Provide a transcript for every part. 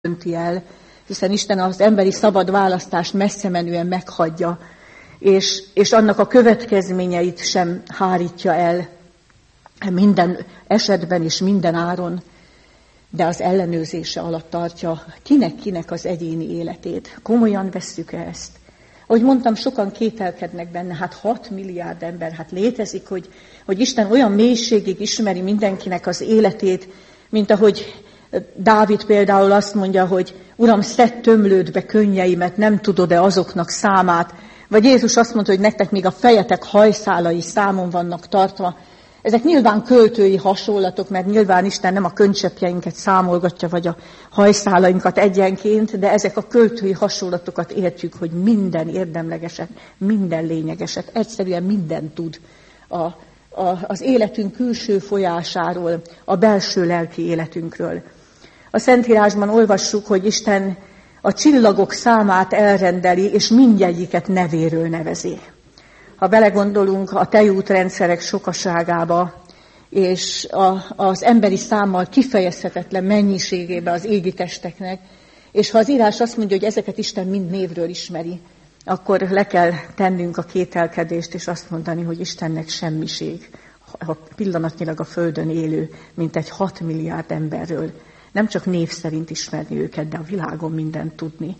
dönti el, hiszen Isten az emberi szabad választást messze menően meghagyja, és annak a következményeit sem hárítja el minden esetben és minden áron, de az ellenőrzése alatt tartja kinek az egyéni életét. Komolyan vesszük ezt? Ahogy mondtam, sokan kételkednek benne, 6 milliárd ember, létezik, hogy Isten olyan mélységig ismeri mindenkinek az életét, mint ahogy Dávid például azt mondja, hogy Uram, szedd tömlődbe könnyeimet, nem tudod-e azoknak számát? Vagy Jézus azt mondta, hogy nektek még a fejetek hajszálai számon vannak tartva. Ezek nyilván költői hasonlatok, mert nyilván Isten nem a könycseppjeinket számolgatja, vagy a hajszálainkat egyenként, de ezek a költői hasonlatokat értjük, hogy minden érdemlegeset, minden lényegeset, egyszerűen mindent tud az életünk külső folyásáról, a belső lelki életünkről. A Szentírásban olvassuk, hogy Isten a csillagok számát elrendeli, és mindegyiket nevéről nevezi. Ha belegondolunk a tejútrendszerek sokaságába, és az emberi számmal kifejezhetetlen mennyiségébe az égi testeknek, és ha az írás azt mondja, hogy ezeket Isten mind névről ismeri, akkor le kell tennünk a kételkedést, és azt mondani, hogy Istennek semmiség, pillanatnyilag a Földön élő, mint egy 6 milliárd emberről. Nem csak név szerint ismerni őket, de a világon mindent tudni.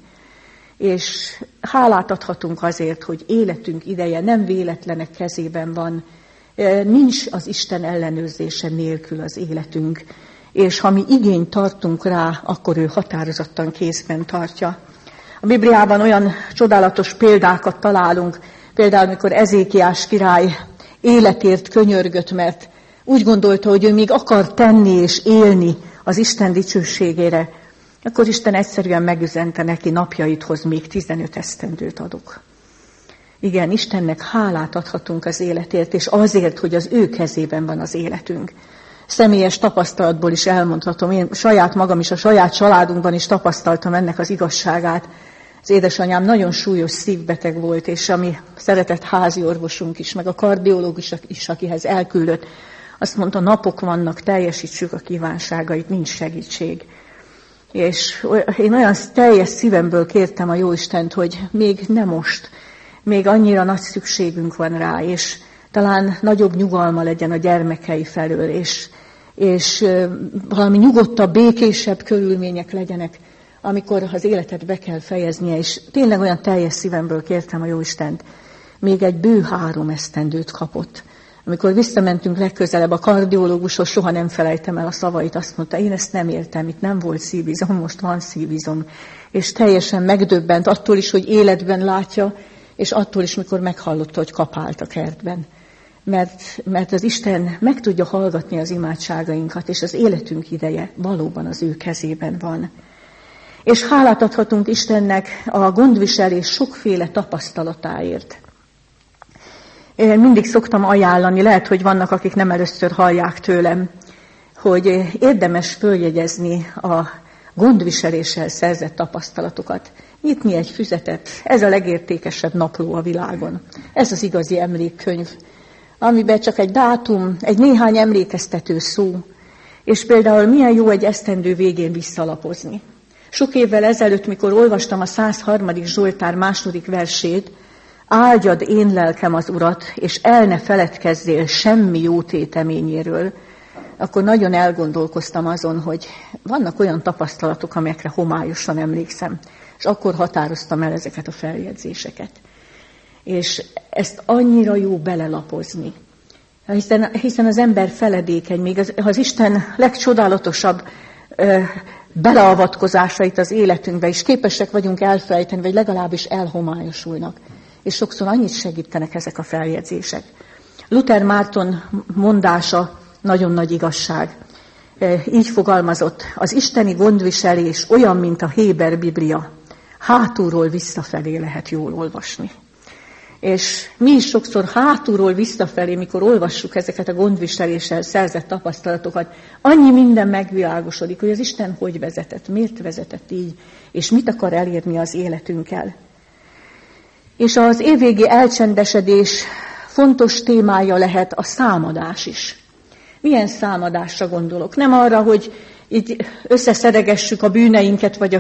És hálát adhatunk azért, hogy életünk ideje nem véletlenek kezében van, nincs az Isten ellenőrzése nélkül az életünk, és ha mi igényt tartunk rá, akkor ő határozottan kézben tartja. A Bibliában olyan csodálatos példákat találunk, például amikor Ezékiás király életért könyörgött, mert úgy gondolta, hogy ő még akar tenni és élni az Isten dicsőségére, akkor Isten egyszerűen megüzente neki, napjaidhoz még 15 esztendőt adok. Igen, Istennek hálát adhatunk az életért, és azért, hogy az ő kezében van az életünk. Személyes tapasztalatból is elmondhatom, én saját magam is, a saját családunkban is tapasztaltam ennek az igazságát. Az édesanyám nagyon súlyos szívbeteg volt, és a mi szeretett házi orvosunk is, meg a kardiológus is, akihez elküldött, azt mondta, napok vannak, teljesítsük a kívánságait, nincs segítség. És én olyan teljes szívemből kértem a Jóistent, hogy még nem most, még annyira nagy szükségünk van rá, és talán nagyobb nyugalma legyen a gyermekei felől, és valami nyugodtabb, békésebb körülmények legyenek, amikor az életet be kell fejeznie, és tényleg olyan teljes szívemből kértem a Jóistent, még egy bő 3 esztendőt kapott. Amikor visszamentünk legközelebb a kardiológushoz, soha nem felejtem el a szavait, azt mondta, én ezt nem éltem, itt nem volt szívizom, most van szívizom. És teljesen megdöbbent attól is, hogy életben látja, és attól is, mikor meghallotta, hogy kapált a kertben. Mert az Isten meg tudja hallgatni az imádságainkat, és az életünk ideje valóban az ő kezében van. És hálát adhatunk Istennek a gondviselés sokféle tapasztalatáért. Én mindig szoktam ajánlani, lehet, hogy vannak, akik nem először hallják tőlem, hogy érdemes följegyezni a gondviseléssel szerzett tapasztalatokat. Nyitni egy füzetet, ez a legértékesebb napló a világon. Ez az igazi emlékkönyv, amiben csak egy dátum, egy néhány emlékeztető szó, és például milyen jó egy esztendő végén visszalapozni. Sok évvel ezelőtt, mikor olvastam a 103. Zsoltár 2. versét, áldjad én lelkem az Urat, és el ne feledkezzél semmi jó téteményéről, akkor nagyon elgondolkoztam azon, hogy vannak olyan tapasztalatok, amelyekre homályosan emlékszem, és akkor határoztam el ezeket a feljegyzéseket. És ezt annyira jó belelapozni, hiszen az ember feledékeny, még az Isten legcsodálatosabb beleavatkozásait az életünkbe is képesek vagyunk elfelejteni, vagy legalábbis elhomályosulnak. És sokszor annyit segítenek ezek a feljegyzések. Luther Márton mondása nagyon nagy igazság. Így fogalmazott, az isteni gondviselés olyan, mint a Héber Biblia. Hátulról visszafelé lehet jól olvasni. És mi is sokszor hátulról visszafelé, mikor olvassuk ezeket a gondviseléssel szerzett tapasztalatokat, annyi minden megvilágosodik, hogy az Isten hogy vezetett, miért vezetett így, és mit akar elérni az életünkkel. És az évvégi elcsendesedés fontos témája lehet a számadás is. Milyen számadásra gondolok? Nem arra, hogy így összeszedegessük a bűneinket, vagy a